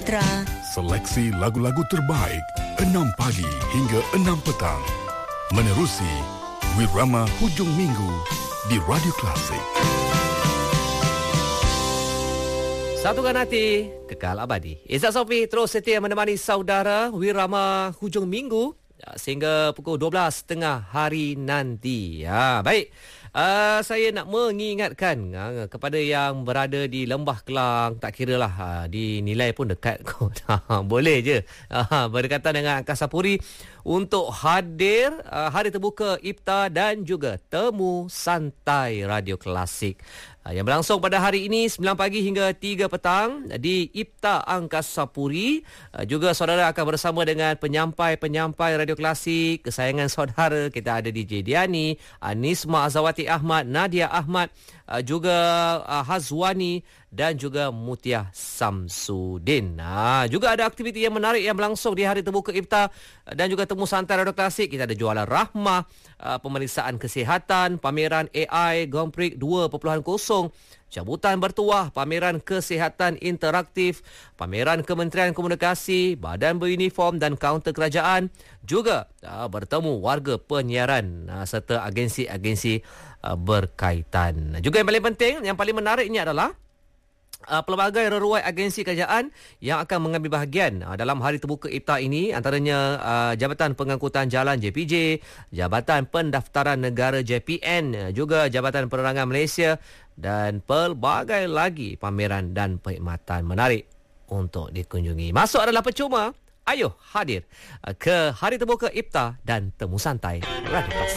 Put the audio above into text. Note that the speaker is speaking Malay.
Putra. Seleksi lagu-lagu terbaik 6 pagi hingga 6 petang. Menerusi Wirama Hujung Minggu di Radio Klasik. Satukan hati, kekal abadi. Izzat Sofi terus setia menemani saudara Wirama Hujung Minggu sehingga pukul 12.30 hari nanti. Baik. Saya nak mengingatkan kepada yang berada di Lembah Kelang, tak kiralah dinilai pun dekat kot. Boleh je berdekatan dengan Angkasa Puri untuk hadir hari terbuka iftar dan juga temu santai Radio Klasik yang berlangsung pada hari ini 9 pagi hingga 3 petang di Iftar Angkasa Puri. Juga saudara akan bersama dengan penyampai-penyampai Radio Klasik kesayangan saudara. Kita ada DJ Diani, Anisma Azawati Ahmad, Nadia Ahmad, juga Hazwani dan juga Mutiah Samsudin. Juga ada aktiviti yang menarik yang berlangsung di hari terbuka iftar dan juga temu santai Radio Klasik. Kita ada jualan rahmah, pemeriksaan kesihatan, pameran AI Grand Prix 2.0, cabutan bertuah, pameran kesihatan interaktif, pameran Kementerian Komunikasi, badan beruniform dan kaunter kerajaan, juga bertemu warga penyiaran serta agensi-agensi berkaitan. Juga yang paling penting, yang paling menariknya adalah pelbagai reruai agensi kerajaan yang akan mengambil bahagian dalam hari terbuka iftar ini, antaranya Jabatan Pengangkutan Jalan JPJ, Jabatan Pendaftaran Negara JPN, juga Jabatan Penerangan Malaysia dan pelbagai lagi pameran dan perkhidmatan menarik untuk dikunjungi. Masuk adalah percuma. Ayo hadir ke hari terbuka iftar dan temu santai Radio Klasik.